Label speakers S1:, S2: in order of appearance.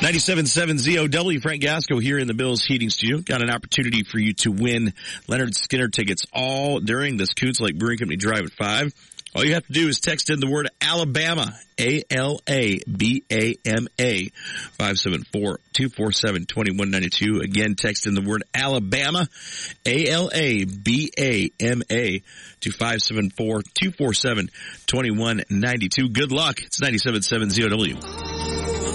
S1: 97.7 ZOW, Frank Gasco here in the Bills Heating Studio. Got an opportunity for you to win Leonard Skinner tickets all during this Coots Lake Brewing Company Drive at 5. All you have to do is text in the word Alabama, A-L-A-B-A-M-A, 574-247-2192. Again, text in the word Alabama, A-L-A-B-A-M-A, to 574-247-2192. Good luck. It's 97.7 ZOW.